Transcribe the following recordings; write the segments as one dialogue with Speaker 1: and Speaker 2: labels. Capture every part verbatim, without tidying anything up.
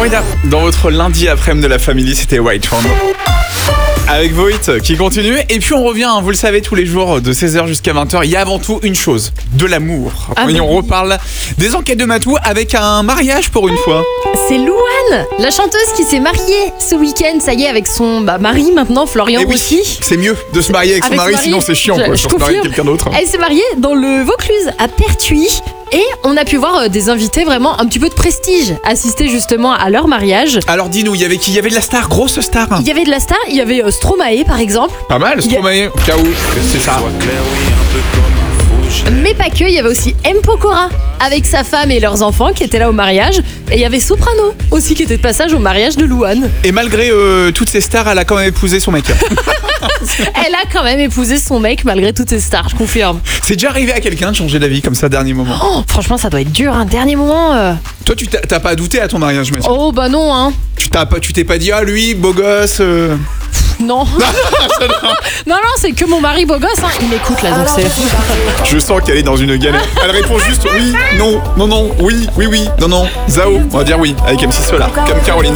Speaker 1: Florida, dans votre lundi après-midi de la famille, c'était White Round. Avec vos hits qui continuent. Et puis on revient, hein, vous le savez, tous les jours de seize heures jusqu'à vingt heures. Il y a avant tout une chose, de l'amour.
Speaker 2: Ah
Speaker 1: Et
Speaker 2: oui.
Speaker 1: on reparle des enquêtes de Matou avec un mariage pour une fois.
Speaker 2: C'est Louane, la chanteuse qui s'est mariée ce week-end, ça y est, avec son bah, mari maintenant, Florian
Speaker 1: Et oui,
Speaker 2: Roussy.
Speaker 1: c'est mieux de se marier avec son
Speaker 2: Avec son
Speaker 1: mari,
Speaker 2: mari,
Speaker 1: sinon c'est chiant
Speaker 2: je-
Speaker 1: quoi,
Speaker 2: je
Speaker 1: pour se marier avec
Speaker 2: confirme.
Speaker 1: quelqu'un d'autre.
Speaker 2: Elle s'est mariée dans le Vaucluse, à Pertuis. Et on a pu voir euh, des invités vraiment un petit peu de prestige assister justement à leur mariage.
Speaker 1: Alors dis-nous, il y avait qui? Il y avait de la star, grosse star.
Speaker 2: Il y avait de la star, il y avait euh, Stromae par exemple.
Speaker 1: Pas mal,
Speaker 2: Il y a-
Speaker 1: Stromae, K O, c'est ça.
Speaker 2: Mais pas que, il y avait aussi M. Pokora avec sa femme et leurs enfants qui étaient là au mariage. Et il y avait Soprano aussi qui était de passage au mariage de Louane.
Speaker 1: Et malgré euh, toutes ces stars, elle a quand même épousé son mec.
Speaker 2: Elle a quand même épousé son mec malgré toutes ces stars, je confirme.
Speaker 1: C'est déjà arrivé à quelqu'un de changer d'avis comme ça, dernier moment?
Speaker 2: Oh, franchement, ça doit être dur, un dernier moment. euh.
Speaker 1: Toi, tu t'as t'as pas douté à ton mariage, mais
Speaker 2: Oh bah non, hein.
Speaker 1: tu t'as pas, tu t'es pas dit, ah lui, beau gosse. euh.
Speaker 2: Non. non, non, c'est que mon mari beau gosse, hein. Il m'écoute là, donc c'est...
Speaker 1: Je sens qu'elle est dans une galère. Elle répond juste oui, non, non, non, oui, oui, oui, non, non. Zao, on va dire oui, avec M six Solar, comme Caroline.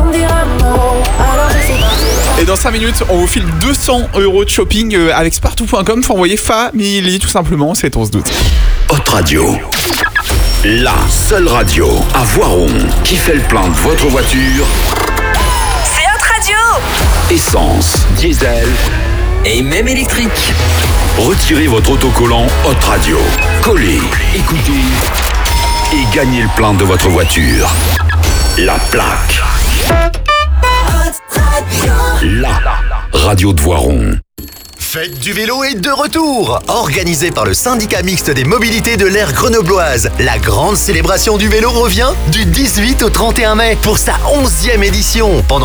Speaker 1: Et dans cinq minutes, on vous file deux cents euros de shopping euh, avec spartou point com. Faut envoyer family tout simplement, c'est on se doute.
Speaker 3: Hot Radio. La seule radio à Voiron qui fait le plein de votre voiture.
Speaker 4: C'est Hot Radio.
Speaker 3: Essence, diesel
Speaker 4: Et même électrique.
Speaker 3: Retirez votre autocollant Hot Radio. Collez, écoutez et gagnez le plein de votre voiture. La plaque. La radio de Voiron.
Speaker 5: Fête du vélo est de retour! Organisée par le syndicat mixte des mobilités de l'aire grenobloise, la grande célébration du vélo revient du dix-huit au trente et un mai pour sa onzième édition. Pendant